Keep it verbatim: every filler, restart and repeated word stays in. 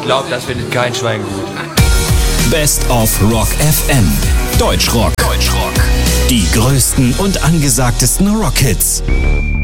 glaube, das findet kein Schwein gut. Best of Rock F M. Deutschrock. Deutschrock. Die größten und angesagtesten Rockhits.